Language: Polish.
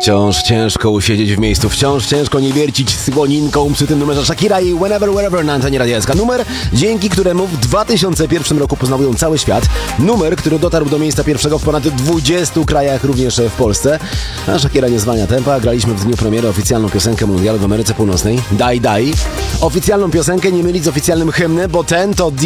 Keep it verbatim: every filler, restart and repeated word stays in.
Wciąż ciężko usiedzieć w miejscu, wciąż ciężko nie wiercić słoninką przy tym numerze Shakira i Whenever, Wherever na antenie Radia S K. Numer, dzięki któremu w dwa tysiące pierwszym roku poznał ją cały świat. Numer, który dotarł do miejsca pierwszego w ponad dwudziestu krajach, również w Polsce. A Shakira nie zwalnia tempa. Graliśmy w dniu premiery oficjalną piosenkę mundialu w Ameryce Północnej. Daj, daj. Oficjalną piosenkę nie mylić z oficjalnym hymnem, bo ten to